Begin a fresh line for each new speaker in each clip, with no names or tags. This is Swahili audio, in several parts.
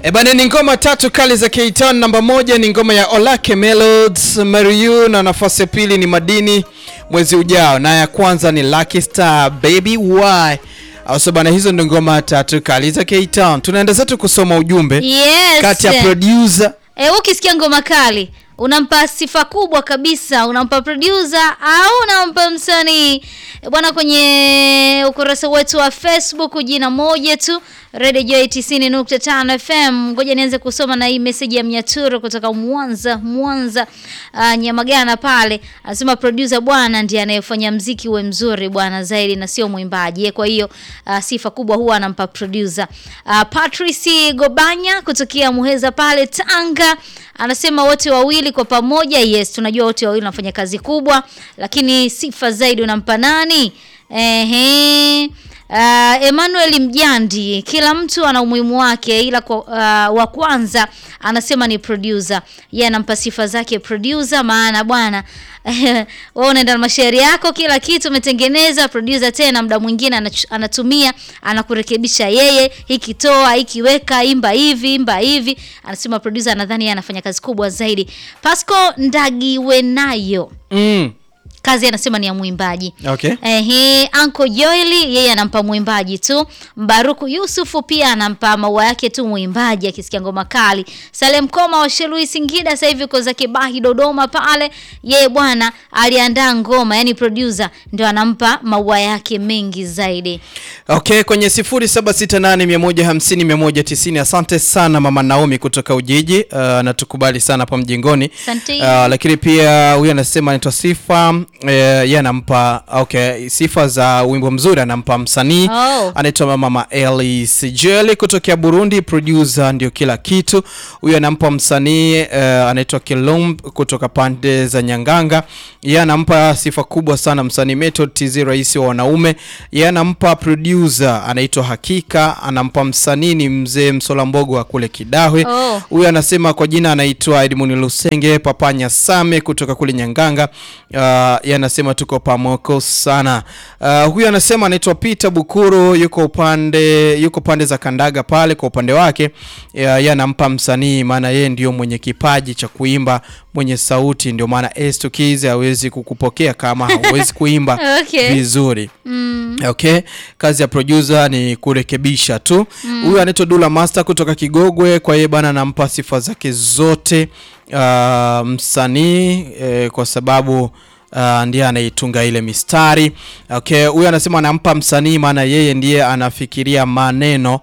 Ebane ni ngoma tatu kali za K-Town. Namba moja ni ngoma ya Olake Melodies Marry You, na nafasi ya pili ni Madini Mwezi Ujao, na ya kwanza ni Lucky Star Baby Why. Bana, hizo ndio ngoma tatu kali za K-Town. Tunaenda zetu kusoma ujumbe.
Yes.
Kati ya producer.
Ukisikia ngoma kali unampa sifa kubwa kabisa, unampa producer au unampa msanii? Bwana, kwenye ukurasa wetu wa Facebook jina moja tu, Radio Joy 90.5 FM. Ngoja nianze kusoma na hii message ya Mnyaturo kutoka Mwanza Nyamagana pale. Anasema producer bwana ndiye anayefanya muziki uwe mzuri bwana zaidi na sio mwimbaji. Kwa hiyo sifa kubwa huwa anampa producer. Patrice Gobanya kutokea Muheza pale Tanga anasema wote wawili kwa pamoja. Yes, tunajua wote wawili wanafanya kazi kubwa, lakini sifa zaidi unampa nani? Emmanuel Mjandi, kila mtu ana umuhimu wake, ila kwa wa kwanza anasema ni producer. Yeye anampa sifa zake producer, maana bwana wewe unaenda na mashairi yako, kila kitu umetengeneza. Producer tena muda mwingine anatumia, anakurekebisha yeye, hiki toa, hiki weka, imba hivi. Anasema producer nadhani yeye anafanya kazi kubwa zaidi. Pasco Ndagiwenayo kazi anasema ni ya muimbaji.
Okay.
Uncle Joeli yeye anampa muimbaji tu. Mbaruku Yusufu pia anampa maua yake tu muimbaji akisikia ngoma kali. Salem Koma wa Shelui Singida sasa hivi uko zake Bahi Dodoma pale. Yeye bwana aliandaa ngoma, yani producer ndio anampa maua yake mengi zaidi.
Okay, kwenye 0768150190. Asante sana Mama Naomi kutoka Ujiji, na tukubali sana hapa mjengoni. Lakini pia huyu anasema anaitwa Sifa, yeye anampa sifa za wimbo mzuri anampa msanii anaitwa Mama Eli Sijeli kutoka Burundi. Producer ndio kila kitu. Huyu anampa msanii anaitwa Kilum kutoka pande za Nyanganga. Yeye anampa sifa kubwa sana msanii Method TZ rais wa wanaume. Yeye anampa producer anaitwa Hakika, anampa msanii ni mzee Msolambogo wa kule Kidahwe. Huyu anasema kwa jina anaitwa Edmund Lusenge Papanya Same kutoka kule Nyanganga. Yeye anasema tuko pamoko sana. Huyu anasema anaitwa Peter Bukuru, yuko pande za Kandaga pale. Kwa upande wake yeye anampa msanii, maana yeye ndio mwenye kipaji cha kuimba, mwenye sauti, ndio maana Estokiz hawezi kukupokea kama hawezi kuimba vizuri. Okay, kazi ya producer ni kurekebisha tu. Huyu anaitwa Dula Master kutoka Kigogwe. Kwa yeye bana anampa sifa zake zote msanii, kwa sababu ndiye anaitunga ile mistari. Okay, huyu anasema anampa msanii maana yeye ndiye anafikiria maneno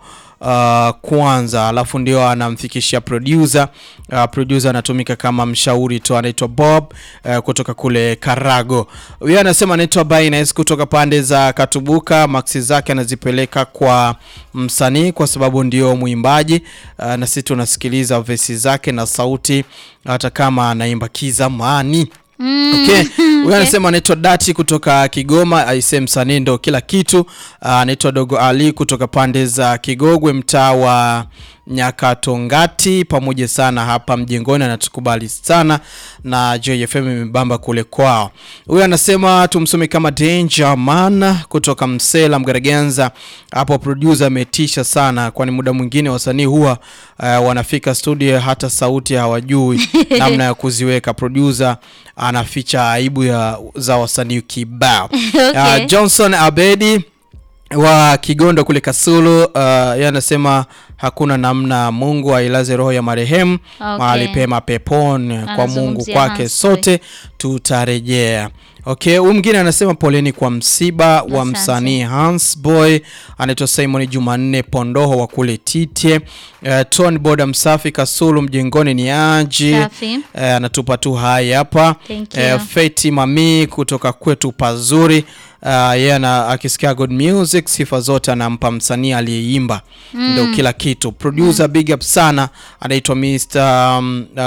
kwanza, alafu ndio anamfikishia producer. Producer anatumika kama mshauri tu, anaitwa Bob kutoka kule Karago. Huyu anasema anaitwa Binance kutoka pande za Katubuka. Maxi zake anazipeleka kwa msanii kwa sababu ndio muimbaji, na sisi tunasikiliza verse zake na sauti hata kama anaimba kizamani. Okay. Huyu anasema anaitwa Dati kutoka Kigoma. Aisee, msanii ndo kila kitu. Anaitwa Dogo Ali kutoka pande za Kigogwe, mtaa wa Nyakatongati. Pamoja sana hapa mjengoni, anatukubali sana na Joy FM imebamba kule kwao. Huyu anasema tumsome kama Danger Man kutoka Msela Mgaragenza. Hapo producer ametisha sana, kwani muda mwingine wasanii huwa wanafika studio hata sauti hawajui namna ya kuziweka. Producer anaficha aibu za wasanii kibao.
Okay.
Johnson Abedi wa Kigondo kule Kasulu, yeye anasema hakuna namna, Mungu ailaze roho ya marehemu mahali pema peponi, kwa Mungu kwake sote tutarejea. Okay, huyu mwingine anasema poleni kwa msiba wa msanii Hans Boy, anaitwa Simon Jumanne Pondoho wa kule Tite. Tony Boda Msafi Kasulu mjengoni ni aji. Anatupa tu hai hapa. Feti Mami kutoka kwetu pazuri. Yeye akisikia good music sifa zote anampa msanii aliyeimba, ndio kila kitu. Producer big up sana, anaitwa Mr.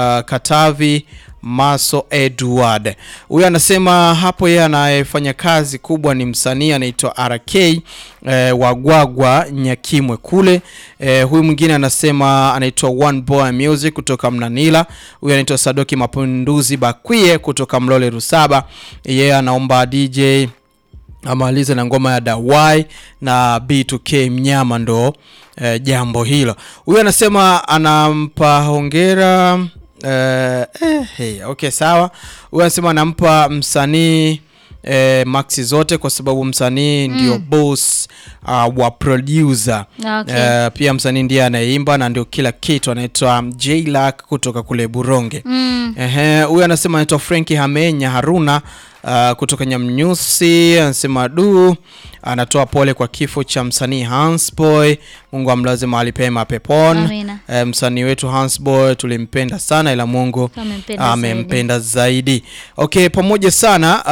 Katavi Maso Edward. Huyu anasema hapo yeye anayefanya kazi kubwa ni msanii anaitwa RK Wagwagwa Nyakimwe kule. Huyu mwingine anasema anaitwa One Boy Music kutoka Mnanila. Huyu anaitwa Sadoki Mapinduzi Bakwie kutoka Mlole Rusaba. Yeye anaomba DJ amalize na ngoma ya Dawai na B2K Mnyama ndo jambo hilo. Huyu anasema anampa hongera hey, okay sawa. Huyu anasema anampa msanii maxi zote kwa sababu msanii ndio boss wa producer.
Okay.
Pia msanii ndiye anayeimba na ndio kila kitu. Anaitwa J-Lack kutoka kule Buronge. Huyu anasema anaitwa Frankie Hamenya Haruna kutoka Nyamnyusi. Anasema anatoa pole kwa kifo cha msanii Hansboy. Mungu amlaze mahali pema peponi. Msanii wetu Hansboy tulimpenda sana, ila Mungu amempenda zaidi. Okay, pamoja sana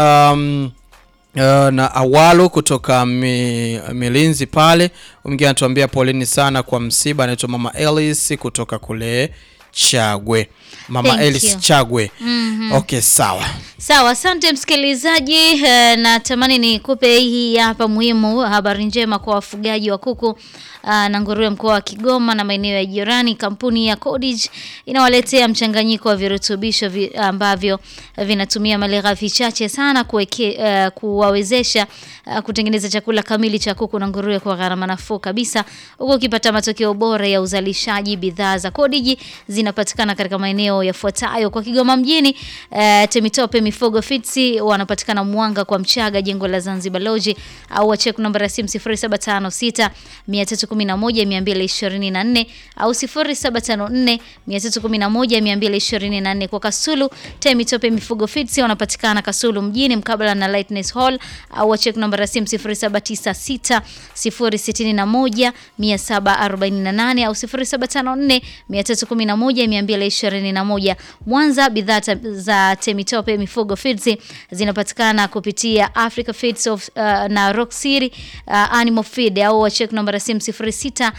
na Awalo kutoka Milinzi pale. Mwingine anatuambia poleni sana kwa msiba. Anaitwa Mama Ellis kutoka kule Chagwe. Mama Ellis Chagwe. Okay, sawa.
Sawa, asante msikilizaji. Natamani nikupe hii hapa muhimu, habari njema kwa wafugaji wa kuku na nguruwe mkoa wa Kigoma na maeneo ya jirani. Kampuni ya Codage inawaletea mchanganyiko wa virutubisho ambavyo vinatumia malighafi chache sana kuwawezesha kutengeneza chakula kamili cha kuku na nguruwe kwa gharama nafuu kabisa, huko ukipata matokeo bora ya uzalishaji. Bidhaa za Codage zinapatikana katika maeneo yafuatayo kwa Kigoma mjini: Temitope Mifugo Feeds wanapatikana Mwanga kwa Mchaga, jengo la Zanzibar Lodge, au wacheck namba ya simu 0756 311 224 au 0754 311 224. Kwa Kasulu, Temitope Mifugo Feeds wanapatikana Kasulu mjini mkabala na Lightness Hall, au wacheck namba ya simu 0796 061 748 au 0754 311 221. Mwanza, bidhaa za Temitope Mifugo Feeds zinapatikana kupitia Africa Feeds na Rock City Animal Feed, au check namba ya simu 0683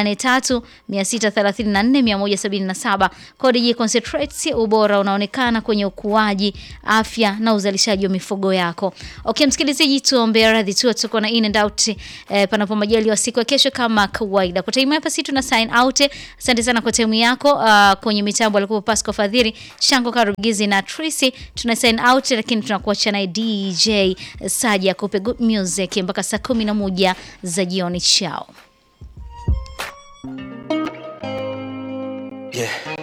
634 177. Codage Concentrates, ubora unaonekana kwenye ukuaji, afya na uzalishaji wa mifugo yako. Okay msikilizaji, tuombe radhi tu, tuko na in and out panapo majaliwa siku ya kesho kama kawaida. Kwa time hapa sisi tuna sign out. Asante sana kwa time yako. Kwenye mitambo alikuwa Pascal Fadhili, Shango Karugizi na Tracy. Tuna sign out, lakini tunakuacha na DJ Saja kupe good music mpaka saa 11 za jioni. Chao.
Yeah.